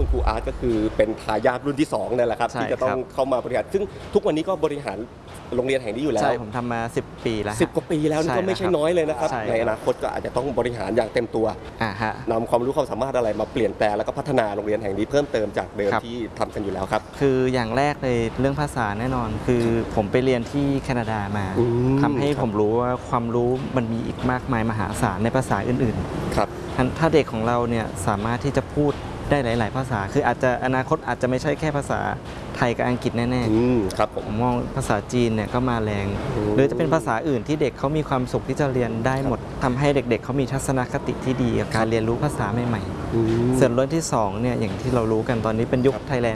คุณครูอาร์ตก็คือเป็นทายาทรุ่นที่2นั่นแหละครับที่จะต้องเข้ามาบริหารซึ่งทุกวันนี้ก็บริหารโรงเรียนแห่งนี้อยู่แล้วใช่ผมทำมา10 ปีแล้ว 10 กว่าปีแล้วนี่ก็ไม่ใช่น้อยเลยนะครับในอนาคตก็อาจจะต้องบริหารอย่างเต็มตัวนำความรู้ความสามารถอะไรมาเปลี่ยนแปลงแล้วก็พัฒนาโรงเรียนแห่งนี้เพิ่มเติมจากเดิมที่ทำกันอยู่แล้วครับคืออย่างแรกเลยเรื่องภาษาแน่นอนคือผมไปเรียนที่แคนาดามาทำให้ผมรู้ว่าความรู้มันมีอีกมากมายมหาศาลในภาษาอื่นๆครับถ้าเด็กของเราเนี่ยสามารถที่จะพูดได้หลายๆภาษาคืออาจจะอนาคตอาจจะไม่ใช่แค่ภาษาไทยกับอังกฤษแน่ๆครับผมมองภาษาจีนเนี่ยก็มาแรงหรือจะเป็นภาษาอื่นที่เด็กเขามีความสุขที่จะเรียนได้หมดทำให้เด็กๆเขามีทัศนคติที่ดีกับการเรียนรู้ภาษาใหม่ๆส่วนเรื่องที่2เนี่ยอย่างที่เรารู้กันตอนนี้เป็นยุค Thailand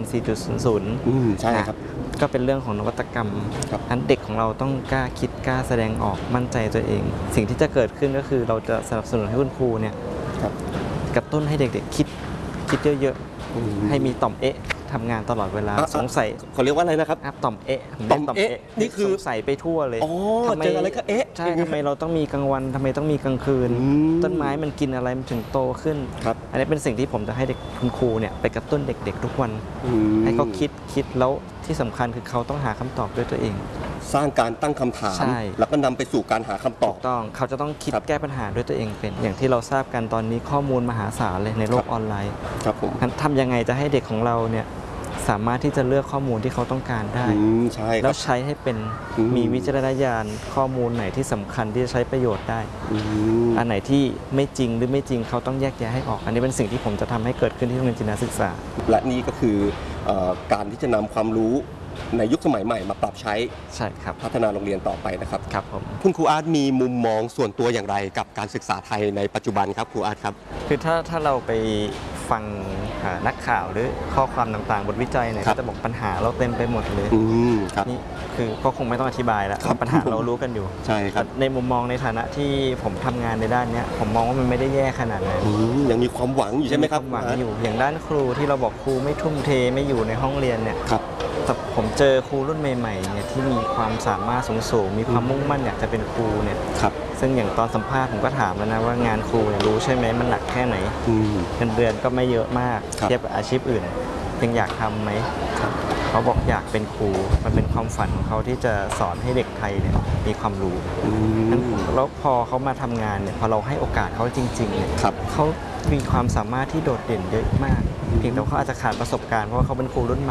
4.00 ใช่ครับก็เป็นเรื่องของนวัตกรรมอันเด็กของเราต้องกล้าคิดกล้าแสดงออกมั่นใจตัวเองสิ่งที่จะเกิดขึ้นก็คือเราจะสนับสนุนให้คุณครูเนี่ยกระตุ้นให้เด็กๆคิดเยอะๆให้มีต่อมเอ๊ะทำงานตลอดเวลาสงสัยเขาเรียกว่าอะไรนะครับต่อมเอ๊ะนี่คือสงสัยไปทั่วเลยทำไมเจออะไรก็เอ๊ะใช่ทำไมเราต้องมีกลางวันทำไมต้องมีกลางคืนต้นไม้มันกินอะไรมันถึงโตขึ้นอันนี้เป็นสิ่งที่ผมจะให้เด็กคุณครูเนี่ยไปกระตุ้นเด็กๆทุกวันให้เขาคิดแล้วที่สำคัญคือเขาต้องหาคำตอบด้วยตัวเองสร้างการตั้งคำถามแล้วก็นำไปสู่การหาคำตอบต้องเขาจะต้องคิดแก้ปัญหาด้วยตัวเองเป็นอย่างที่เราทราบกันตอนนี้ข้อมูลมหาศาลเลยในโลกออนไลน์ครับผมทำยังไงจะให้เด็กของเราเนี่ยสามารถที่จะเลือกข้อมูลที่เขาต้องการได้แล้วใช้ให้เป็นมีวิจารณญาณข้อมูลไหนที่สำคัญที่จะใช้ประโยชน์ได้อันไหนที่ไม่จริงหรือไม่จริงเขาต้องแยกแยะให้ออกอันนี้เป็นสิ่งที่ผมจะทำให้เกิดขึ้นที่โรงเรียนจินดาศึกษาและนี่ก็คือการที่จะนำความรู้ในยุคสมัยใหม่มาปรับใช้ใช่ครับพัฒนาโรงเรียนต่อไปนะครับครับผมคุณครูอาร์ตมีมุมมองส่วนตัวอย่างไรกับการศึกษาไทยในปัจจุบันครับครูอาร์ตครับคือถ้าเราไปฟังนักข่าวหรือข้อความต่างๆบทวิจัยเนี่ยก็จะบอกปัญหาเราเต็มไปหมดเลยนี่คือก็คงไม่ต้องอธิบายแล้วปัญหาเรารู้กันอยู่ใช่ครับในมุมมองในฐานะที่ผมทำงานในด้านนี้ผมมองว่ามันไม่ได้แย่ขนาดนั้นยังมีความหวังอยู่ใช่ไหมครับหวังอยู่อย่างด้านครูที่เราบอกครูไม่ทุ่มเทไม่อยู่ในห้องเรียนเนี่ยแต่ผมเจอครูรุ่นใหม่ๆเนี่ยที่มีความสามารถสูงมีความมุ่งมั่นอยากจะเป็นครูเนี่ยซึ่งอย่างตอนสัมภาษณ์ผมก็ถามแล้วนะว่างานครูเนี่ยรู้ใช่ไหมมันหนักแค่ไหนเงินเดือนก็ไม่เยอะมากเทียบกับอาชีพอื่นยังอยากทำไหมเขาบอกอยากเป็นครูมันเป็นความฝันของเขาที่จะสอนให้เด็กไทยเนี่ยมีความรู้แล้วพอเขามาทำงานเนี่ยพอเราให้โอกาสเขาจริงๆเนี่ยเขามีความสามารถที่โดดเด่นเยอะมากเพียงแต่เขาอาจจะขาดประสบการณ์เพราะว่าเขาเป็นครูรุ่น